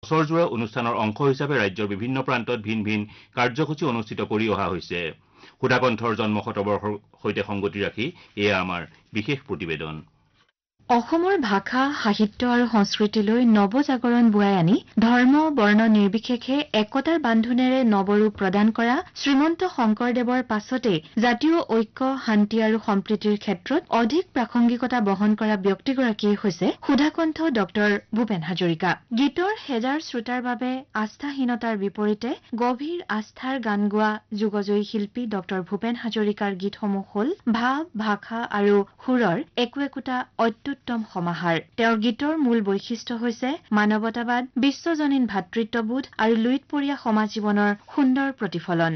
বছৰজোৰা অনুষ্ঠানৰ অংশ হিচাপে ৰাজ্যৰ বিভিন্ন প্ৰান্তত ভিন ভিন কাৰ্যসূচী অনুষ্ঠিত কৰি অহা হৈছে সুধাকণ্ঠৰ জন্ম শতবৰ্ষৰ সৈতে সংগতি ৰাখি এয়া আমাৰ বিশেষ প্ৰতিবেদন অসমৰ ভাষা সাহিত্য আৰু সংস্কৃতিলৈ নৱজাগৰণ বুৱাই আনি ধৰ্ম বৰ্ণ নিৰ্বিশেষে একতাৰ বান্ধোনেৰে নৱৰূপ প্ৰদান কৰা শ্ৰীমন্ত শংকৰদেৱৰ পাছতে জাতীয় ঐক্য শান্তি আৰু সম্প্ৰীতিৰ ক্ষেত্ৰত অধিক প্ৰাসংগিকতা বহন কৰা ব্যক্তিগৰাকীয়ে হৈছে সুধাকণ্ঠ ডক্টৰ ভূপেন হাজৰিকা গীতৰ হেজাৰ শ্ৰোতাৰ বাবে আস্থাহীনতাৰ বিপৰীতে গভীৰ আস্থাৰ গান গোৱা যুগজয়ী শিল্পী ডক্টৰ ভূপেন হাজৰিকাৰ গীতসমূহ হ'ল ভাৱ ভাষা আৰু সুৰৰ একো একোটা উত্তম সমাহাৰ তেওঁৰ গীতৰ মূল বৈশিষ্ট্য হৈছে মানৱতাবাদ বিশ্বজনীন ভাতৃত্ববোধ আৰু লুইতপৰীয়া সমাজ জীৱনৰ সুন্দৰ প্ৰতিফলন